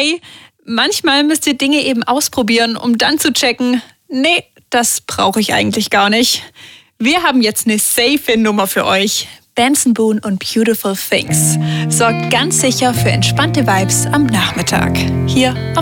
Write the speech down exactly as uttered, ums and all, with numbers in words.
hey, manchmal müsst ihr Dinge eben ausprobieren, um dann zu checken, nee, das brauche ich eigentlich gar nicht. Wir haben jetzt eine safe Nummer für euch. Benson Boone und Beautiful Things sorgt ganz sicher für entspannte Vibes am Nachmittag. Hier auf